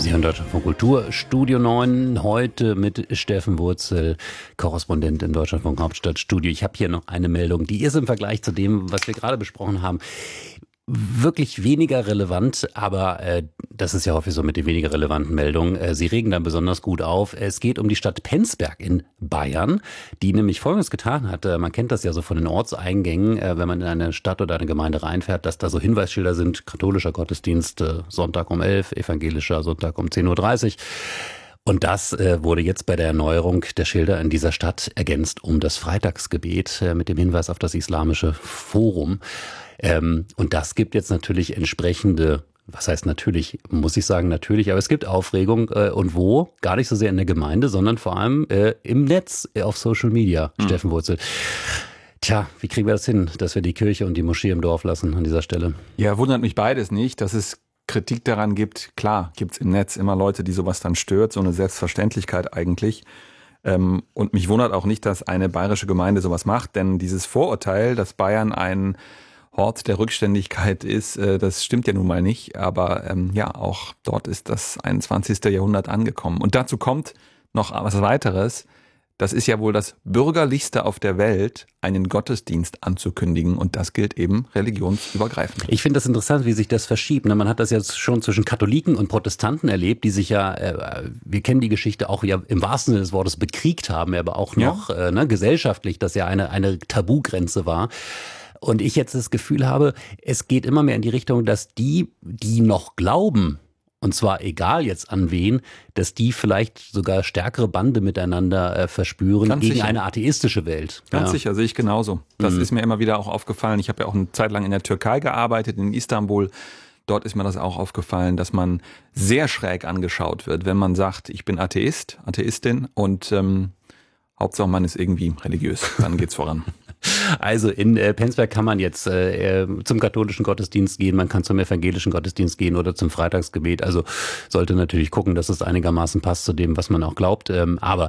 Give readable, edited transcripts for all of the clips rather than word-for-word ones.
Sie hören Deutschlandfunk Kultur, Studio 9, heute mit Steffen Wurzel, Korrespondent im Deutschlandfunk Hauptstadtstudio. Ich habe hier noch eine Meldung, die ist im Vergleich zu dem, was wir gerade besprochen haben, wirklich weniger relevant, aber das ist ja häufig so mit den weniger relevanten Meldungen. Sie regen dann besonders gut auf. Es geht um die Stadt Penzberg in Bayern, die nämlich Folgendes getan hat. Man kennt das ja so von den Ortseingängen, wenn man in eine Stadt oder eine Gemeinde reinfährt, dass da so Hinweisschilder sind, katholischer Gottesdienst Sonntag um 11, evangelischer Sonntag um 10.30 Uhr. Und das wurde jetzt bei der Erneuerung der Schilder in dieser Stadt ergänzt um das Freitagsgebet mit dem Hinweis auf das Islamische Forum. Und das gibt jetzt natürlich entsprechende, was heißt natürlich, muss ich sagen natürlich, aber es gibt Aufregung und wo? Gar nicht so sehr in der Gemeinde, sondern vor allem im Netz, auf Social Media, Steffen Wurzel. Tja, wie kriegen wir das hin, dass wir die Kirche und die Moschee im Dorf lassen an dieser Stelle? Ja, wundert mich beides nicht, dass es Kritik daran gibt. Klar, gibt es im Netz immer Leute, die sowas dann stört, so eine Selbstverständlichkeit eigentlich. Und mich wundert auch nicht, dass eine bayerische Gemeinde sowas macht, denn dieses Vorurteil, dass Bayern ein Hort der Rückständigkeit ist, das stimmt ja nun mal nicht. Aber ja, auch dort ist das 21. Jahrhundert angekommen. Und dazu kommt noch was weiteres. Das ist ja wohl das Bürgerlichste auf der Welt, einen Gottesdienst anzukündigen. Und das gilt eben religionsübergreifend. Ich finde das interessant, wie sich das verschiebt. Man hat das jetzt schon zwischen Katholiken und Protestanten erlebt, die sich ja, wir kennen die Geschichte auch ja im wahrsten Sinne des Wortes bekriegt haben, aber auch noch gesellschaftlich, dass ja eine Tabugrenze war. Und ich jetzt das Gefühl habe, es geht immer mehr in die Richtung, dass die noch glauben, und zwar egal jetzt an wen, dass die vielleicht sogar stärkere Bande miteinander verspüren Ganz gegen sicher. eine atheistische Welt. Ganz sicher, sehe ich genauso. Das ist mir immer wieder auch aufgefallen. Ich habe ja auch eine Zeit lang in der Türkei gearbeitet, in Istanbul. Dort ist mir das auch aufgefallen, dass man sehr schräg angeschaut wird, wenn man sagt, ich bin Atheist, Atheistin und Hauptsache man ist irgendwie religiös. Dann geht's voran. Also in Penzberg kann man jetzt zum katholischen Gottesdienst gehen, man kann zum evangelischen Gottesdienst gehen oder zum Freitagsgebet. Also sollte natürlich gucken, dass es einigermaßen passt zu dem, was man auch glaubt. Aber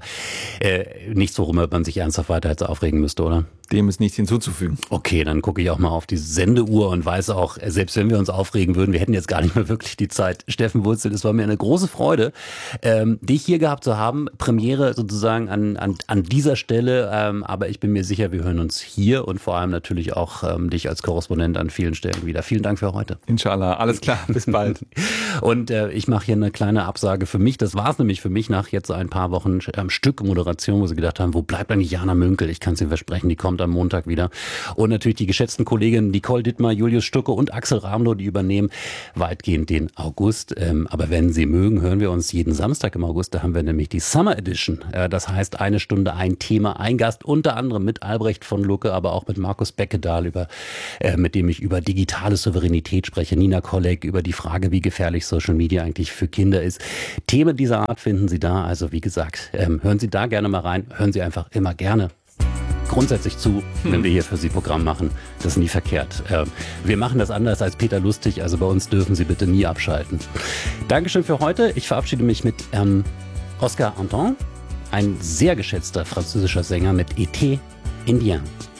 nichts, worüber man sich ernsthaft weiter jetzt aufregen müsste, oder? Dem ist nichts hinzuzufügen. Okay, dann gucke ich auch mal auf die Sendeuhr und weiß auch, selbst wenn wir uns aufregen würden, wir hätten jetzt gar nicht mehr wirklich die Zeit. Steffen Wurzel, es war mir eine große Freude, dich hier gehabt zu haben. Premiere sozusagen an dieser Stelle, aber ich bin mir sicher, wir hören uns hier und vor allem natürlich auch dich als Korrespondent an vielen Stellen wieder. Vielen Dank für heute. Inshallah, alles klar, bis bald. Und ich mache hier eine kleine Absage für mich. Das war es nämlich für mich nach jetzt ein paar Wochen Stück Moderation, wo sie gedacht haben, wo bleibt eigentlich Jana Münkel? Ich kann es Ihnen versprechen, die kommt am Montag wieder. Und natürlich die geschätzten Kolleginnen Nicole Dittmar, Julius Stucke und Axel Ramlow, die übernehmen weitgehend den August. Aber wenn Sie mögen, hören wir uns jeden Samstag im August. Da haben wir nämlich die Summer Edition. Das heißt, eine Stunde, ein Thema, ein Gast, unter anderem mit Albrecht von Lucke, aber auch mit Markus Beckedahl, mit dem ich über digitale Souveränität spreche. Nina Kolleg über die Frage, wie gefährlich Social Media eigentlich für Kinder ist. Themen dieser Art finden Sie da. Also wie gesagt, hören Sie da gerne mal rein. Hören Sie einfach immer gerne grundsätzlich zu, wenn wir hier für Sie Programm machen. Das ist nie verkehrt. Wir machen das anders als Peter Lustig, also bei uns dürfen Sie bitte nie abschalten. Dankeschön für heute. Ich verabschiede mich mit Oscar Anton, ein sehr geschätzter französischer Sänger mit Été Indien.